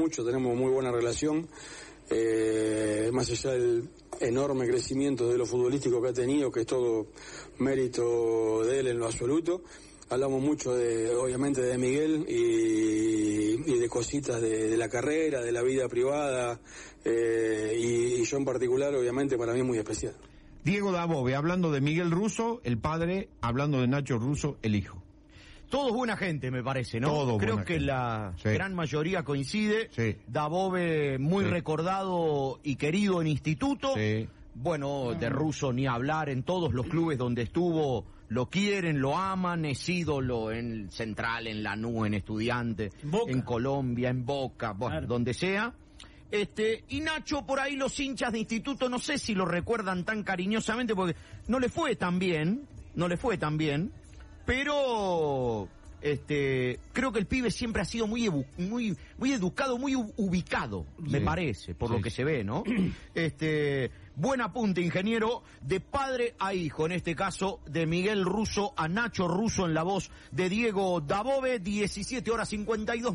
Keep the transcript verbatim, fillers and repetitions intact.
Mucho, tenemos muy buena relación, eh, más allá del enorme crecimiento de lo futbolístico que ha tenido, que es todo mérito de él en lo absoluto. Hablamos mucho de, obviamente, de Miguel y, y de cositas de, de la carrera, de la vida privada, eh, y, y yo en particular, obviamente, para mí es muy especial. Diego Dabove, hablando de Miguel Russo, el padre, hablando de Nacho Russo, el hijo. Todos buena gente, me parece, ¿no? Todo Creo buena que gente. la Sí. gran mayoría coincide. Sí. Dabove muy Sí. recordado y querido en instituto. Sí. Bueno, de Russo ni hablar, en todos los clubes donde estuvo lo quieren, lo aman, es ídolo en Central, en Lanús, en Estudiante, Boca. en Colombia, en Boca, bueno, Claro. donde sea. Este, y Nacho, por ahí los hinchas de instituto, no sé si lo recuerdan tan cariñosamente porque no le fue tan bien, no le fue tan bien, pero este, creo que el pibe siempre ha sido muy ebu- muy muy educado, muy u- ubicado, me Sí. parece, por Sí. lo que se ve, ¿no? Este, buen apunte, ingeniero, de padre a hijo, en este caso de Miguel Russo a Nacho Russo en la voz de Diego Dabove, diecisiete horas cincuenta y dos